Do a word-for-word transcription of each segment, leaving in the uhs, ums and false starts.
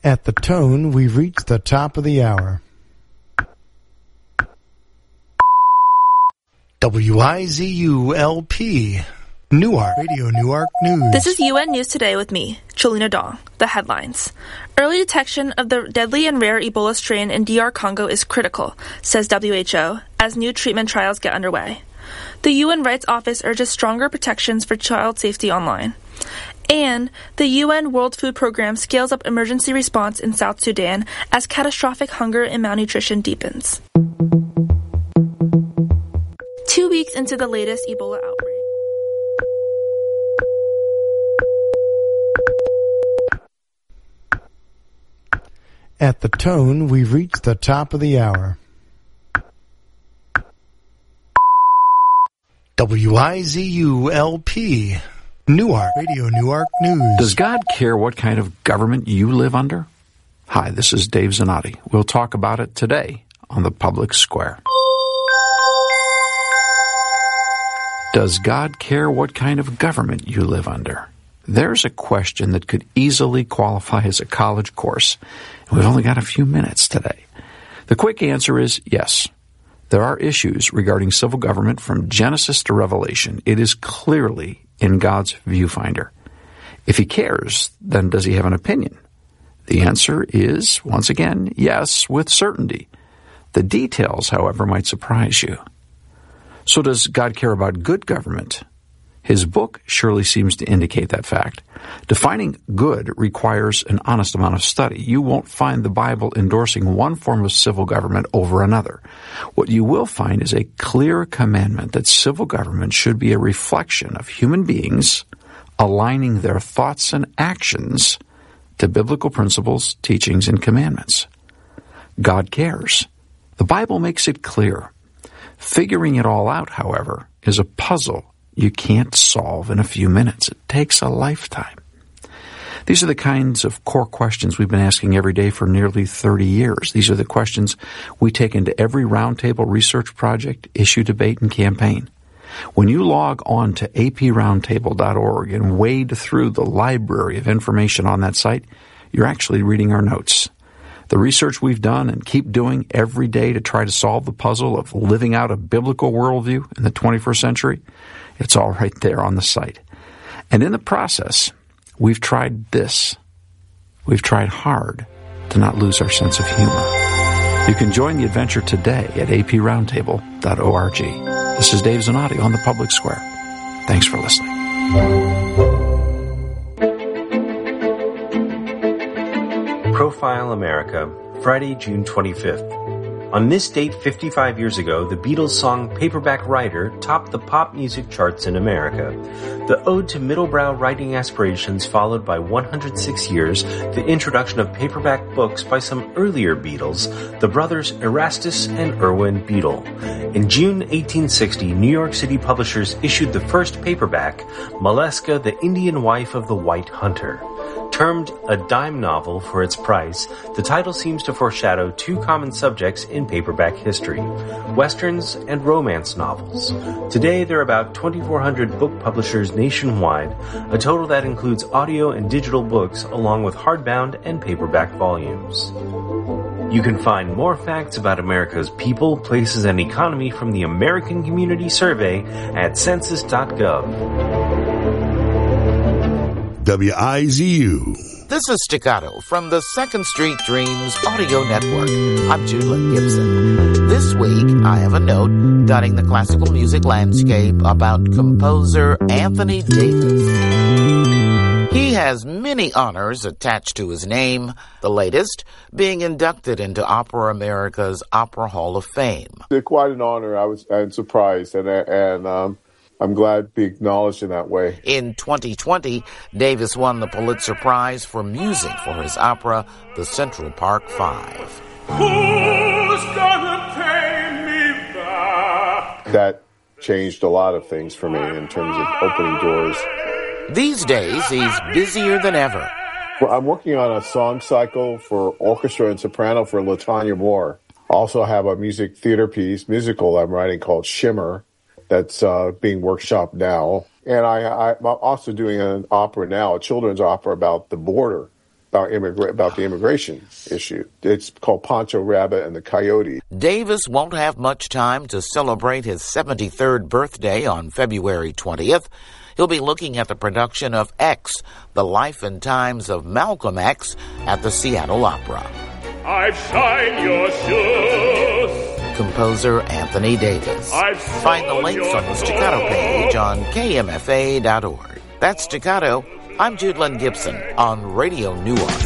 At the tone, we've reached the top of the hour. W I Z U L P, Newark, Radio Newark News. This is U N News Today with me, Cholina Dong. The headlines. Early detection of the deadly and rare Ebola strain in D R Congo is critical, says W H O, as new treatment trials get underway. The U N Rights Office urges stronger protections for child safety online. And the U N World Food Program scales up emergency response in South Sudan as catastrophic hunger and malnutrition deepens. Two weeks into the latest Ebola outbreak. At the tone, we've reached the top of the hour. W I Z U L P, Newark, Radio Newark News. Does God care what kind of government you live under? Hi, this is Dave Zanotti. We'll talk about it today on the Public Square. Does God care what kind of government you live under? There's a question that could easily qualify as a college course, and we've only got a few minutes today. The quick answer is yes. There are issues regarding civil government from Genesis to Revelation. It is clearly in God's viewfinder. If he cares, then does he have an opinion? The answer is, once again, yes, with certainty. The details, however, might surprise you. So does God care about good government? His book surely seems to indicate that fact. Defining good requires an honest amount of study. You won't find the Bible endorsing one form of civil government over another. What you will find is a clear commandment that civil government should be a reflection of human beings aligning their thoughts and actions to biblical principles, teachings, and commandments. God cares. The Bible makes it clear. Figuring it all out, however, is a puzzle you can't solve in a few minutes. It takes a lifetime. These are the kinds of core questions we've been asking every day for nearly thirty years. These are the questions we take into every roundtable research project, issue, debate, and campaign. When you log on to a p roundtable dot org and wade through the library of information on that site, you're actually reading our notes. The research we've done and keep doing every day to try to solve the puzzle of living out a biblical worldview in the twenty-first century, it's all right there on the site. And in the process, we've tried this. We've tried hard to not lose our sense of humor. You can join the adventure today at a p roundtable dot org. This is Dave Zanotti on the Public Square. Thanks for listening. Profile America, Friday, June twenty-fifth. On this date fifty-five years ago, the Beatles' song Paperback Writer topped the pop music charts in America. The ode to middlebrow writing aspirations followed by one hundred six years, the introduction of paperback books by some earlier Beatles, the brothers Erastus and Irwin Beadle. In June eighteen sixty, New York City publishers issued the first paperback, Molesca, the Indian Wife of the White Hunter. Termed a dime novel for its price, the title seems to foreshadow two common subjects in paperback history, westerns and romance novels. Today, there are about twenty-four hundred book publishers nationwide, a total that includes audio and digital books along with hardbound and paperback volumes. You can find more facts about America's people, places, and economy from the American Community Survey at census dot gov. W I Z U. This is Staccato from the Second Street Dreams Audio Network. I'm Julie Gibson. This week, I have a note dotting the classical music landscape about composer Anthony Davis. He has many honors attached to his name, the latest being inducted into Opera America's Opera Hall of Fame. It's quite an honor. I was I'm surprised, and and um, I'm glad to be acknowledged in that way. In twenty twenty, Davis won the Pulitzer Prize for music for his opera, The Central Park Five. Who's gonna pay me back? That changed a lot of things for me in terms of opening doors. These days, he's busier than ever. Well, I'm working on a song cycle for orchestra and soprano for LaTanya Moore. Also have a music theater piece, musical I'm writing called Shimmer, that's uh, being workshopped now. And I, I, I'm also doing an opera now, a children's opera about the border, about immigra- about the immigration issue. It's called Poncho Rabbit and the Coyote. Davis won't have much time to celebrate his seventy-third birthday on February twentieth. He'll be looking at the production of X, The Life and Times of Malcolm X, at the Seattle Opera. I've shined your shoes. Composer Anthony Davis. I've Find the links on the Staccato page on K M F A dot org. That's Staccato. I'm Jude Lynn Gibson on Radio Newark.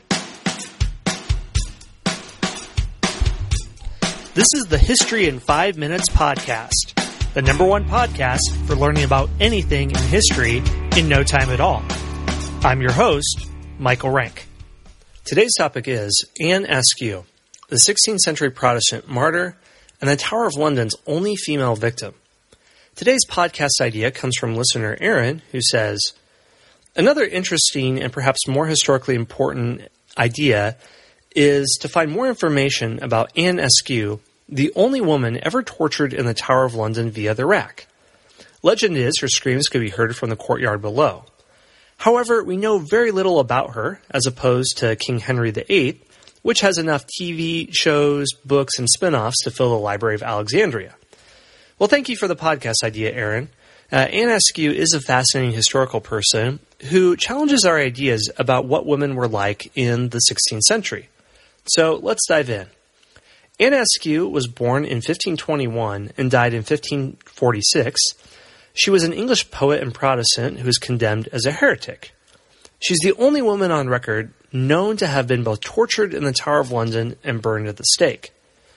This is the History in Five Minutes podcast, the number one podcast for learning about anything in history in no time at all. I'm your host, Michael Rank. Today's topic is Anne Askew, the sixteenth century Protestant martyr and the Tower of London's only female victim. Today's podcast idea comes from listener Aaron, who says, another interesting and perhaps more historically important idea is to find more information about Anne Askew, the only woman ever tortured in the Tower of London via the rack. Legend is her screams could be heard from the courtyard below. However, we know very little about her, as opposed to King Henry the Eighth, which has enough T V shows, books, and spin-offs to fill the Library of Alexandria. Well, thank you for the podcast idea, Aaron. Uh, Anne Askew is a fascinating historical person who challenges our ideas about what women were like in the sixteenth century. So let's dive in. Anne Askew was born in fifteen twenty-one and died in fifteen forty-six. She was an English poet and Protestant who was condemned as a heretic. She's the only woman on record known to have been both tortured in the Tower of London and burned at the stake.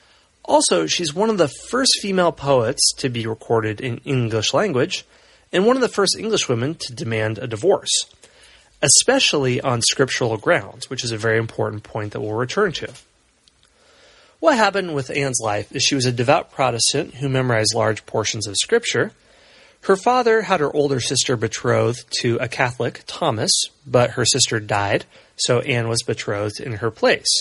Also, she's one of the first female poets to be recorded in English language, and one of the first English women to demand a divorce, especially on scriptural grounds, which is a very important point that we'll return to. What happened with Anne's life is she was a devout Protestant who memorized large portions of Scripture. Her father had her older sister betrothed to a Catholic, Thomas, but her sister died, so Anne was betrothed in her place.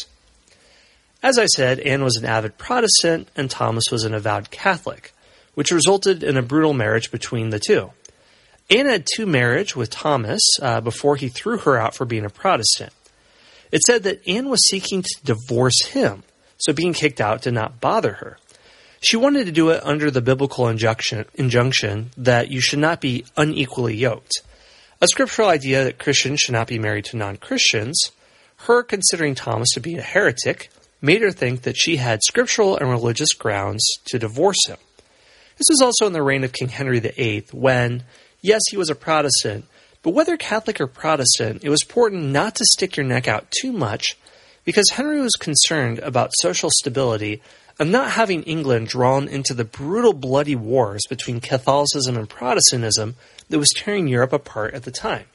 As I said, Anne was an avid Protestant and Thomas was an avowed Catholic, which resulted in a brutal marriage between the two. Anne had two marriages with Thomas uh, before he threw her out for being a Protestant. It said that Anne was seeking to divorce him, so being kicked out did not bother her. She wanted to do it under the biblical injunction, injunction that you should not be unequally yoked, a scriptural idea that Christians should not be married to non-Christians. Her considering Thomas to be a heretic made her think that she had scriptural and religious grounds to divorce him. This was also in the reign of King Henry the Eighth when, yes, he was a Protestant, but whether Catholic or Protestant, it was important not to stick your neck out too much because Henry was concerned about social stability and not having England drawn into the brutal bloody wars between Catholicism and Protestantism that was tearing Europe apart at the time.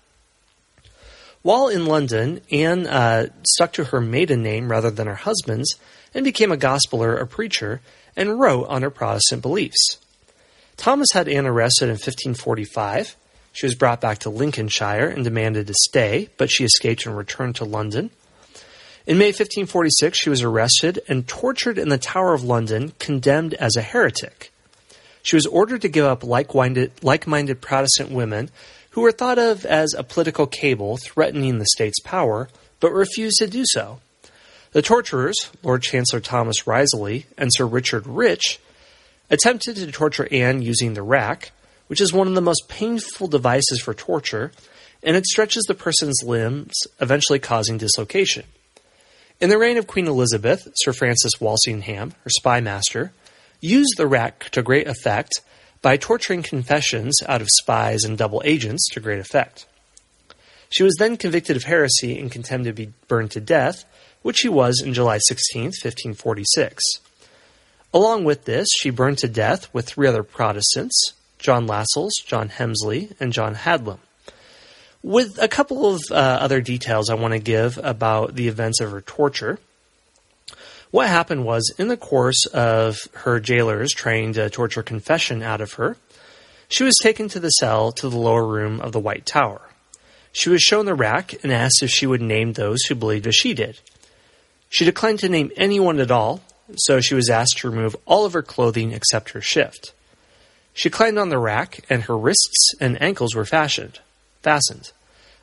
While in London, Anne uh, stuck to her maiden name rather than her husband's and became a gospeler, a preacher, and wrote on her Protestant beliefs. Thomas had Anne arrested in fifteen forty-five. She was brought back to Lincolnshire and demanded to stay, but she escaped and returned to London. In May fifteen forty-six, she was arrested and tortured in the Tower of London, condemned as a heretic. She was ordered to give up like-minded, like-minded Protestant women who were thought of as a political cable threatening the state's power, but refused to do so. The torturers, Lord Chancellor Thomas Wriothesley and Sir Richard Rich, attempted to torture Anne using the rack, which is one of the most painful devices for torture, and it stretches the person's limbs, eventually causing dislocation. In the reign of Queen Elizabeth, Sir Francis Walsingham, her spy master, used the rack to great effect by torturing confessions out of spies and double agents to great effect. She was then convicted of heresy and condemned to be burned to death, which she was on July sixteenth, fifteen forty-six. Along with this, she burned to death with three other Protestants, John Lascelles, John Hemsley, and John Hadlam. With a couple of uh, other details I want to give about the events of her torture. What happened was, in the course of her jailers trying to torture confession out of her, she was taken to the cell to the lower room of the White Tower. She was shown the rack and asked if she would name those who believed as she did. She declined to name anyone at all, so she was asked to remove all of her clothing except her shift. She climbed on the rack, and her wrists and ankles were fastened. fastened.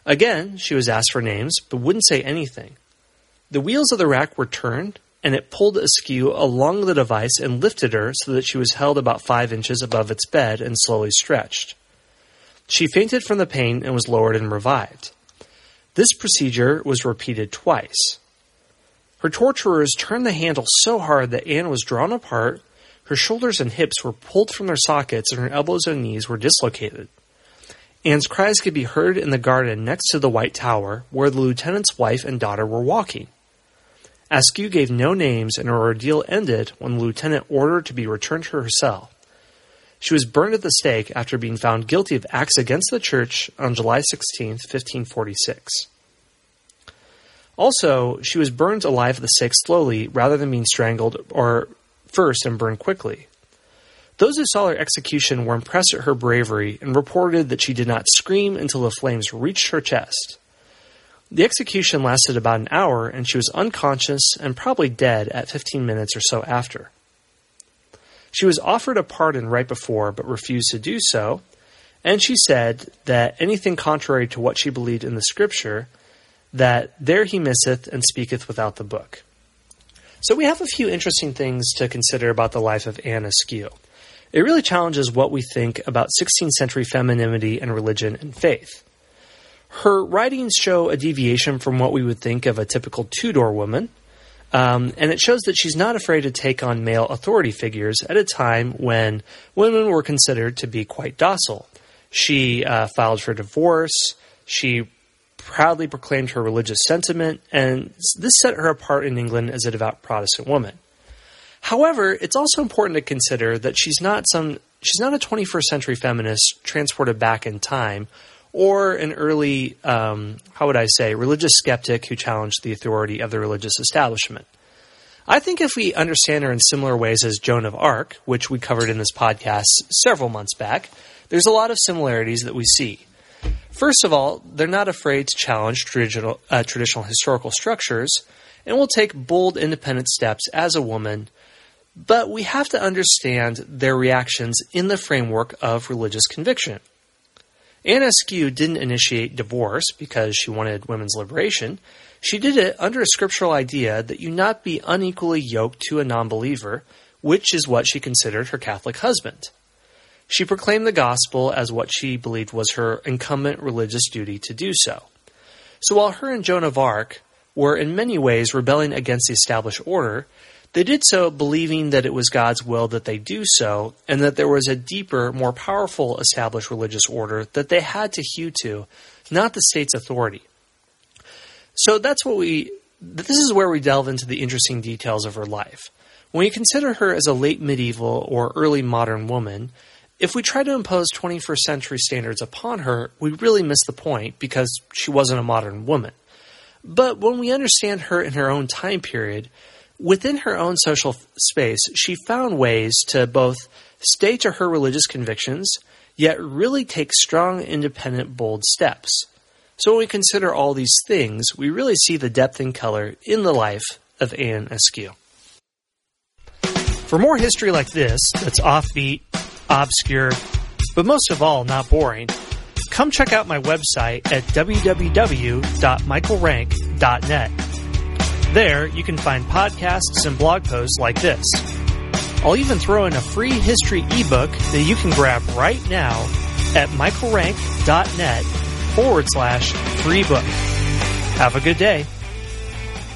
Again, she was asked for names, but wouldn't say anything. The wheels of the rack were turned, and it pulled askew along the device and lifted her so that she was held about five inches above its bed and slowly stretched. She fainted from the pain and was lowered and revived. This procedure was repeated twice. Her torturers turned the handle so hard that Anne was drawn apart, her shoulders and hips were pulled from their sockets, and her elbows and knees were dislocated. Anne's cries could be heard in the garden next to the White Tower, where the lieutenant's wife and daughter were walking. Askew gave no names, and her ordeal ended when the lieutenant ordered her to be returned to her cell. She was burned at the stake after being found guilty of acts against the church on July sixteenth, fifteen forty-six. Also, she was burned alive at the stake slowly rather than being strangled or first and burned quickly. Those who saw her execution were impressed at her bravery and reported that she did not scream until the flames reached her chest. The execution lasted about an hour, and she was unconscious and probably dead at fifteen minutes or so after. She was offered a pardon right before, but refused to do so, and she said that anything contrary to what she believed in the Scripture, that there he misseth and speaketh without the book. So we have a few interesting things to consider about the life of Anne Askew. It really challenges what we think about sixteenth century femininity and religion and faith. Her writings show a deviation from what we would think of a typical Tudor woman, um, and it shows that she's not afraid to take on male authority figures at a time when women were considered to be quite docile. She uh, filed for divorce, she proudly proclaimed her religious sentiment, and this set her apart in England as a devout Protestant woman. However, it's also important to consider that she's not some she's not a twenty-first century feminist transported back in time, or an early, um, how would I say, religious skeptic who challenged the authority of the religious establishment. I think if we understand her in similar ways as Joan of Arc, which we covered in this podcast several months back, there's a lot of similarities that we see. First of all, they're not afraid to challenge traditional, uh, traditional historical structures, and will take bold, independent steps as a woman, but we have to understand their reactions in the framework of religious conviction. Anne Askew didn't initiate divorce because she wanted women's liberation. She did it under a scriptural idea that you not be unequally yoked to a non-believer, which is what she considered her Catholic husband. She proclaimed the gospel as what she believed was her incumbent religious duty to do so. So while her and Joan of Arc were in many ways rebelling against the established order, they did so believing that it was God's will that they do so, and that there was a deeper, more powerful established religious order that they had to hew to, not the state's authority. So that's what we, this is where we delve into the interesting details of her life. When you consider her as a late medieval or early modern woman, if we try to impose twenty-first century standards upon her, we really miss the point because she wasn't a modern woman. But when we understand her in her own time period, within her own social space, she found ways to both stay to her religious convictions, yet really take strong, independent, bold steps. So when we consider all these things, we really see the depth and color in the life of Anne Askew. For more history like this, that's offbeat, obscure, but most of all, not boring, come check out my website at w w w dot michael rank dot net. There, you can find podcasts and blog posts like this. I'll even throw in a free history ebook that you can grab right now at michael rank dot net forward slash free book. Have a good day.